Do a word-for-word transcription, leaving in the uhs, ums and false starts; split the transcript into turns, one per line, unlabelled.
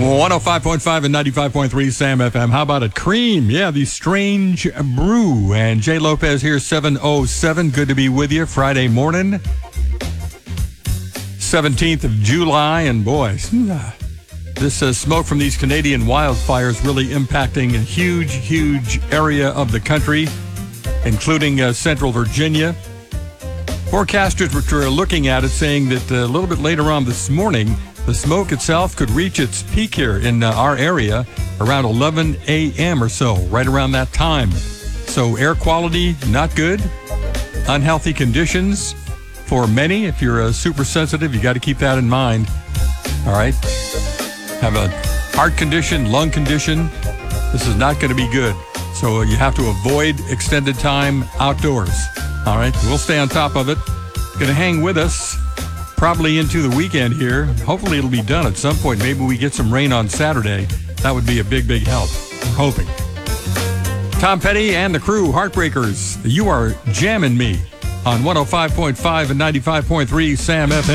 one oh five point five and ninety-five point three Sam F M. How about it? Cream. Yeah, the Strange Brew. And Jay Lopez here, seven oh seven. Good to be with you Friday morning. seventeenth of July. And boy, this uh, smoke from these Canadian wildfires really impacting a huge, huge area of the country, including uh, central Virginia. Forecasters were looking at it, saying that uh, a little bit later on this morning, the smoke itself could reach its peak here in uh, our area around eleven a.m. or so, right around that time. So air quality, not good. Unhealthy conditions for many. If you're uh, super sensitive, you got to keep that in mind. All right. Have a heart condition, lung condition. This is not going to be good. So uh, you have to avoid extended time outdoors. All right. We'll stay on top of it. Going to hang with us probably into the weekend here. Hopefully it'll be done at some point. Maybe we get some rain on Saturday. That would be a big, big help. We're hoping. Tom Petty and the crew, Heartbreakers. You are jamming me on one oh five point five and ninety-five point three Sam F M.